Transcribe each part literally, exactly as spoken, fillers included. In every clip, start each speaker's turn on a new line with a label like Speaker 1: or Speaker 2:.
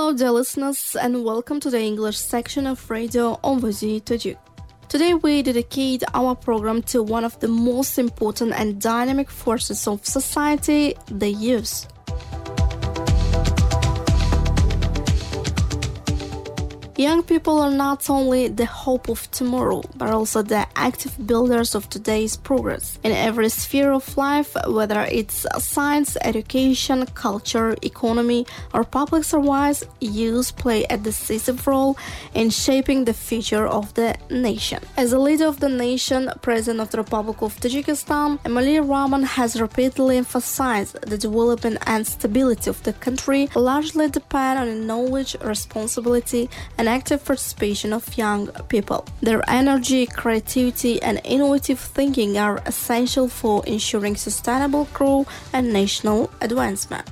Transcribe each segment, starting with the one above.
Speaker 1: Hello dear listeners and welcome to the English section of Radio Envozi Tajik. Today we dedicate our program to one of the most important and dynamic forces of society, the youth. Young people are not only the hope of tomorrow, but also the active builders of today's progress. In every sphere of life, whether it's science, education, culture, economy, or public service, youth play a decisive role in shaping the future of the nation. As a leader of the nation, President of the Republic of Tajikistan, Emomali Rahmon has repeatedly emphasized the development and stability of the country largely depend on the knowledge, responsibility, and active participation of young people. Their energy, creativity, and innovative thinking are essential for ensuring sustainable growth and national advancement.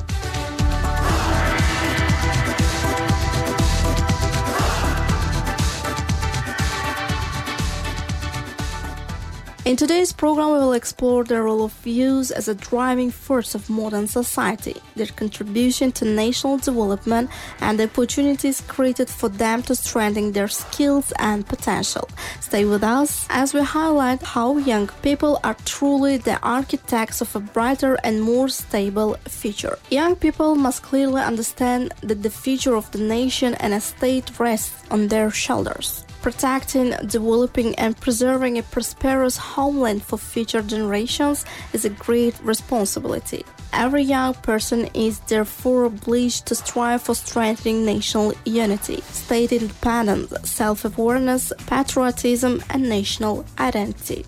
Speaker 1: In today's program, we will explore the role of youth as a driving force of modern society, their contribution to national development, and the opportunities created for them to strengthen their skills and potential. Stay with us as we highlight how young people are truly the architects of a brighter and more stable future. Young people must clearly understand that the future of the nation and a state rests on their shoulders. Protecting, developing, and preserving a prosperous homeland for future generations is a great responsibility. Every young person is therefore obliged to strive for strengthening national unity, state independence, self-awareness, patriotism, and national identity.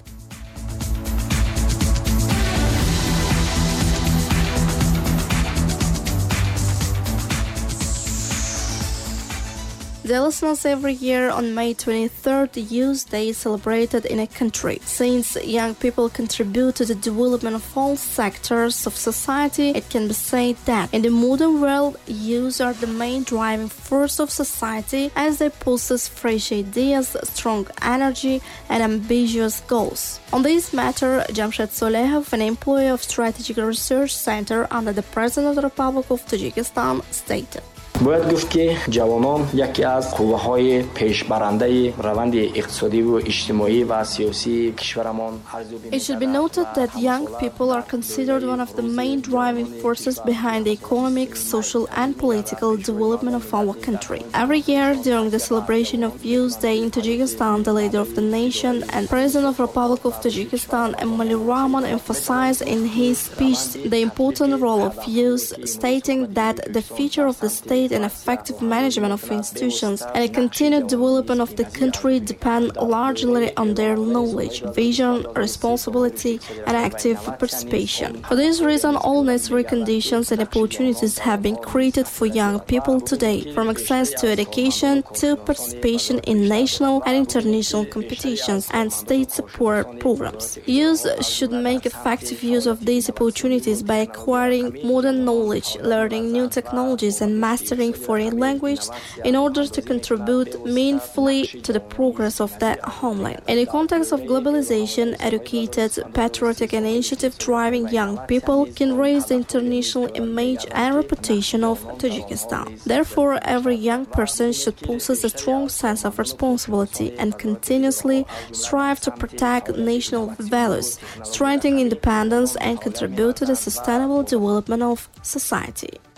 Speaker 1: Dear listeners, every year on May twenty-third, the Youth Day is celebrated in a country. Since young people contribute to the development of all sectors of society, it can be said that in the modern world, youth are the main driving force of society as they possess fresh ideas, strong energy, and ambitious goals. On this matter, Jamshed Solehov, an employee of Strategic Research Center under the President of the Republic of Tajikistan, stated.
Speaker 2: باید گفت که جوانان یکی از قوه‌های پیشبرنده روند اقتصادی و اجتماعی و سیاسی کشورمان.
Speaker 1: It should be noted that young people are considered one of the main driving forces behind the economic, social, and political development of our country. Every year, during the celebration of Youth Day in Tajikistan, the leader of the nation and President of the Republic of Tajikistan, Emomali Rahmon, emphasized in his speech the important role of youth, stating that the future of the state and effective management of institutions and a continued development of the country depend largely on their knowledge, vision, responsibility, and active participation. For this reason, all necessary conditions and opportunities have been created for young people today, from access to education to participation in national and international competitions and state support programs. Youth should make effective use of these opportunities by acquiring modern knowledge, learning new technologies, and mastering foreign languages in order to contribute meaningfully to the progress of the homeland. In the context of globalization, educated, patriotic, and initiative-driving young people can raise the international image and reputation of Tajikistan. Therefore, every young person should possess a strong sense of responsibility and continuously strive to protect national values, strengthen independence, and contribute to the sustainable development of society.